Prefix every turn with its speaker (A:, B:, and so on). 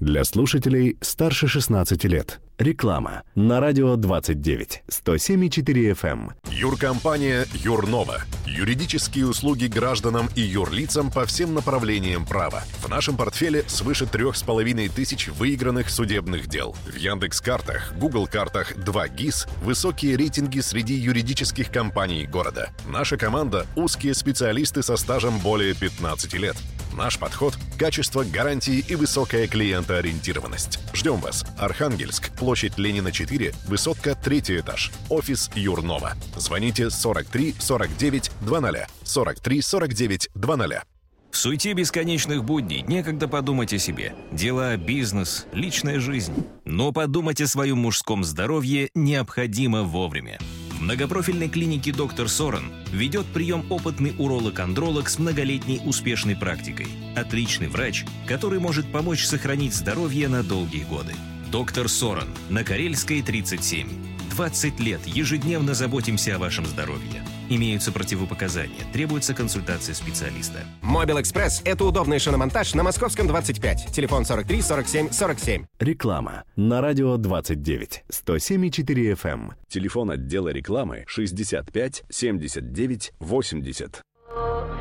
A: Для слушателей старше 16 лет. Реклама на радио 29, 107,4 FM.
B: Юркомпания «Юрнова». Юридические услуги гражданам и юрлицам по всем направлениям права. В нашем портфеле свыше 3500 выигранных судебных дел. В Яндекс.Картах, Google.Картах 2 ГИС высокие рейтинги среди юридических компаний города. Наша команда – узкие специалисты со стажем более 15 лет. Наш подход – качество, гарантии и высокая клиентоориентированность. Ждем вас. Архангельск, площадь Ленина, 4, высотка, 3 этаж. Офис Юрнова. Звоните 43 49 00. 43 49 00.
C: В суете бесконечных будней некогда подумать о себе. Дела, бизнес, личная жизнь. Но подумать о своем мужском здоровье необходимо вовремя. В многопрофильной клинике «Доктор Сорен» ведет прием опытный уролог-андролог с многолетней успешной практикой. Отличный врач, который может помочь сохранить здоровье на долгие годы. «Доктор Сорен» на Карельской, 37. 20 лет ежедневно заботимся о вашем здоровье. Имеются противопоказания, требуется консультация специалиста.
D: Мобил Экспресс – это удобный шиномонтаж на Московском 25. Телефон 43 47 47.
A: Реклама на радио 29, 107,4 FM. Телефон отдела рекламы 65 79 80.